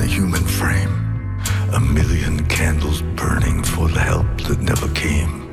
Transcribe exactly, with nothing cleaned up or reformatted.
human frame. A million candles burning for the help that never came.